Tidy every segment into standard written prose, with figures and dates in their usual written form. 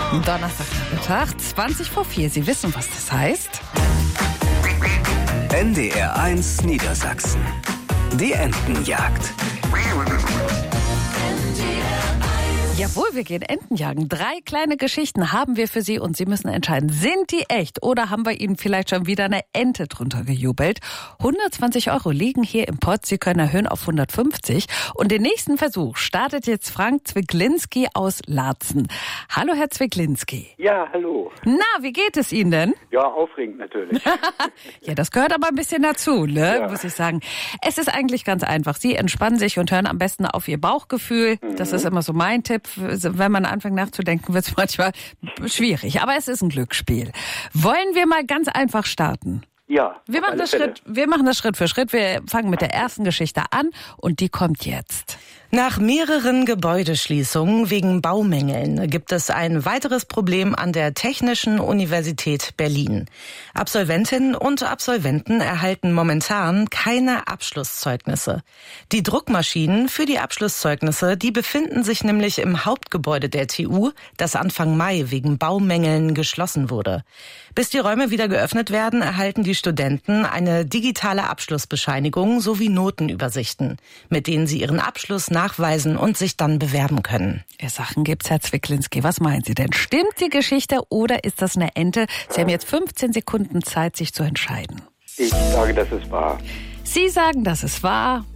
Donnerstagnachmittag, 20:04. Sie wissen, was das heißt? NDR 1 Niedersachsen. Die Entenjagd. Jawohl, wir gehen Entenjagen. 3 kleine Geschichten haben wir für Sie und Sie müssen entscheiden, sind die echt oder haben wir Ihnen vielleicht schon wieder eine Ente drunter gejubelt? 120 € liegen hier im Pott. Sie können erhöhen auf 150. Und den nächsten Versuch startet jetzt Frank Zwiglinski aus Laatzen. Hallo, Herr Zwiglinski. Ja, hallo. Na, wie geht es Ihnen denn? Ja, aufregend natürlich. Ja, das gehört aber ein bisschen dazu, ne? Ja. Muss ich sagen. Es ist eigentlich ganz einfach. Sie entspannen sich und hören am besten auf Ihr Bauchgefühl. Das ist immer so mein Tipp. Wenn man anfängt nachzudenken, wird es manchmal schwierig. Aber es ist ein Glücksspiel. Wollen wir mal ganz einfach starten? Ja. Wir machen das Schritt für Schritt. Wir fangen mit der ersten Geschichte an und die kommt jetzt. Nach mehreren Gebäudeschließungen wegen Baumängeln gibt es ein weiteres Problem an der Technischen Universität Berlin. Absolventinnen und Absolventen erhalten momentan keine Abschlusszeugnisse. Die Druckmaschinen für die Abschlusszeugnisse, die befinden sich nämlich im Hauptgebäude der TU, das Anfang Mai wegen Baumängeln geschlossen wurde. Bis die Räume wieder geöffnet werden, erhalten die Studenten eine digitale Abschlussbescheinigung sowie Notenübersichten, mit denen sie ihren Abschluss nachweisen und sich dann bewerben können. Sachen gibt's, Herr Zwiglinski. Was meinen Sie denn? Stimmt die Geschichte oder ist das eine Ente? Sie haben jetzt 15 Sekunden Zeit, sich zu entscheiden. Ich sage, das ist wahr. Sie sagen, das ist wahr.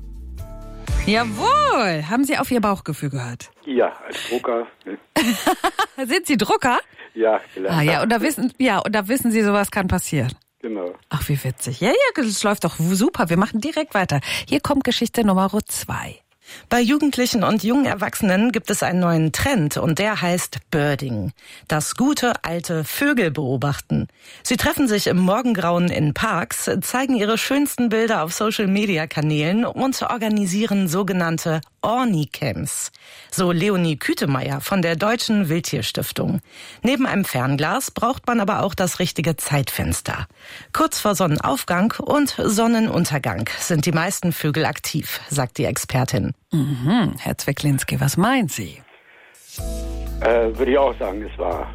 Jawohl! Haben Sie auf Ihr Bauchgefühl gehört? Ja, als Drucker. Sind Sie Drucker? Ja, vielleicht. Und da wissen Sie, sowas kann passieren. Genau. Ach, wie witzig. Ja, das läuft doch super. Wir machen direkt weiter. Hier kommt Geschichte Nummer 2. Bei Jugendlichen und jungen Erwachsenen gibt es einen neuen Trend und der heißt Birding. Das gute alte Vögel beobachten. Sie treffen sich im Morgengrauen in Parks, zeigen ihre schönsten Bilder auf Social-Media-Kanälen und organisieren sogenannte Ornicamps. So Leonie Kütemeyer von der Deutschen Wildtierstiftung. Neben einem Fernglas braucht man aber auch das richtige Zeitfenster. Kurz vor Sonnenaufgang und Sonnenuntergang sind die meisten Vögel aktiv, sagt die Expertin. Herr Zwiglinski, was meinen Sie? Würde ich auch sagen, ist wahr.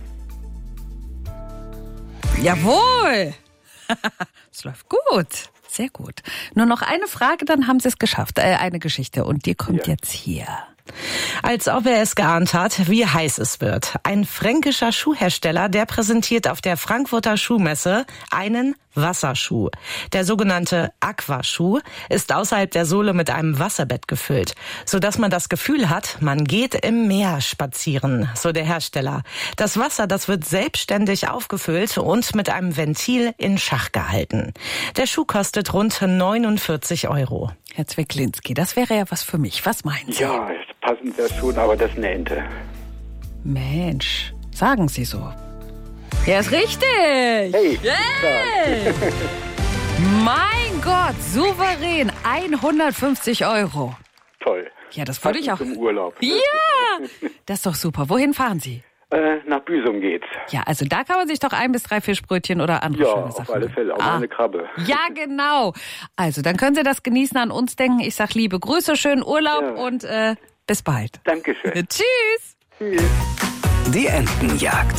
Jawohl! Es läuft gut. Sehr gut. Nur noch eine Frage, dann haben Sie es geschafft. Eine Geschichte und die kommt jetzt hier. Als ob er es geahnt hat, wie heiß es wird. Ein fränkischer Schuhhersteller, der präsentiert auf der Frankfurter Schuhmesse einen Wasserschuh. Der sogenannte Aquaschuh ist außerhalb der Sohle mit einem Wasserbett gefüllt, sodass man das Gefühl hat, man geht im Meer spazieren, so der Hersteller. Das Wasser, das wird selbstständig aufgefüllt und mit einem Ventil in Schach gehalten. Der Schuh kostet rund 49 €. Herr Zwiglinski, das wäre ja was für mich. Was meinen Sie? Ja, passend wäre schon, aber das ist eine Ente. Mensch, sagen Sie so. Ja, ist richtig. Hey. Yay. Mein Gott, souverän. 150 €. Toll. Ja, das würde ich auch. Zum Urlaub. Ja, das ist doch super. Wohin fahren Sie? Nach Büsum geht's. Ja, also da kann man sich doch 1 bis 3 Fischbrötchen oder andere Ja, schöne Sachen. auf alle Fälle. Auch mal eine Krabbe. Ja, genau. Also, dann können Sie das genießen, an uns denken. Ich sag liebe Grüße, schönen Urlaub und bis bald. Dankeschön. Tschüss. Tschüss. Die Entenjagd.